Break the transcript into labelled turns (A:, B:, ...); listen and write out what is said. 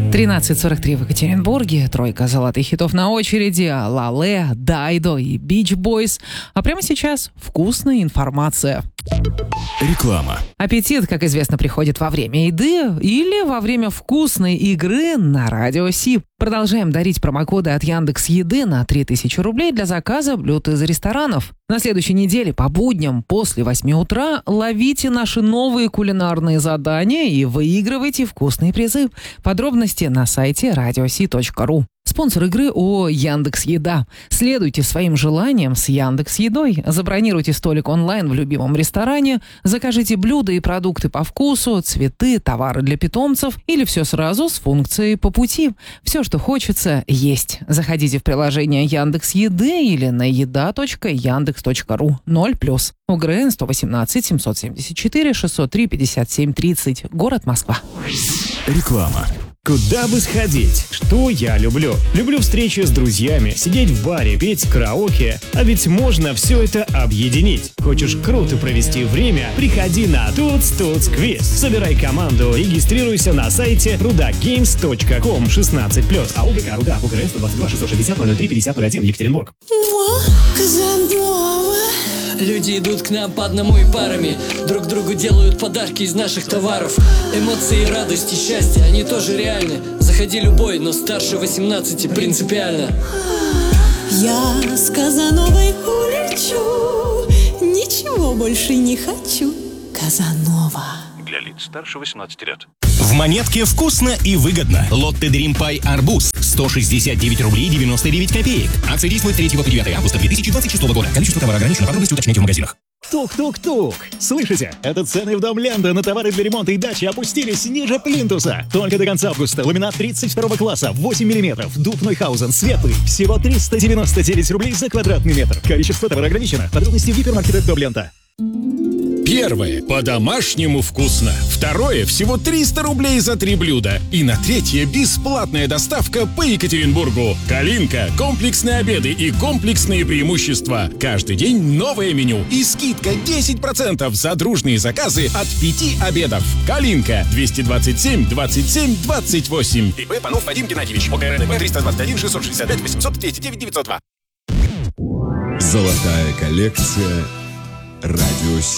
A: 13:43 в Екатеринбурге. Тройка золотых хитов на очереди. Лале, Дайдо и Beach Boys. А прямо сейчас вкусная информация.
B: Реклама.
A: Аппетит, как известно, приходит во время еды или во время вкусной игры на Радио Си. Продолжаем дарить промокоды от Яндекс.Еды на 3000 рублей для заказа блюд из ресторанов. На следующей неделе по будням после 8 утра ловите наши новые кулинарные задания и выигрывайте вкусные призы. Подробности на сайте radiosi.ru. Спонсор игры ООО «Яндекс.Еда». Следуйте своим желаниям с Яндекс.Едой. Забронируйте столик онлайн в любимом ресторане, закажите блюда и продукты по вкусу, цветы, товары для питомцев или все сразу с функцией «По пути». Все, что хочется, есть. Заходите в приложение Яндекс.Еды или на еда.яндекс.ру. 0+. УГРН 118 774 603 57 30. Город Москва.
B: Реклама.
C: Куда бы сходить? Что я люблю? Люблю встречи с друзьями, сидеть в баре, петь караоке. А ведь можно все это объединить. Хочешь круто провести время? Приходи на Туц Квиз. Собирай команду, регистрируйся на сайте rudakgames.com 16+. АУГК Руда, УГРН 122 660 03 50 01, Екатеринбург.
D: Люди идут к нам по одному и парами, друг другу делают подарки из наших товаров. Эмоции, радость и счастье, они тоже реальны. Заходи любой, но старше 18 принципиально.
E: Я с Казановой улечу, ничего больше не хочу. Казанова.
F: Для лиц старше 18 лет.
G: В Монетке вкусно и выгодно. Лотте Дрим Пай Арбуз 169 рублей 99 копеек. Акция действует 3 по 9 августа 2026 года. Количество товара ограничено. Подробности уточняйте в магазинах.
C: Тук-тук-тук! Слышите? Это цены в Дом Ленда на товары для ремонта и дачи опустились ниже плинтуса. Только до конца августа ламинат 32 класса, 8 мм, дуб Нойхаузен, светлый. Всего 399 рублей за квадратный метр. Количество товара ограничено. Подробности в гипермаркетах Дом Ленда.
H: Первое. По-домашнему вкусно. Второе. Всего 300 рублей за 3 блюда. И на третье. Бесплатная доставка по Екатеринбургу. Калинка. Комплексные обеды и комплексные преимущества. Каждый день новое меню. И скидка 10% за дружные заказы от 5 обедов. Калинка. 227 27 28.
G: ИП Панов Вадим Геннадьевич. ОКРНП 321 665 800 209 902.
B: Золотая коллекция Радио Си.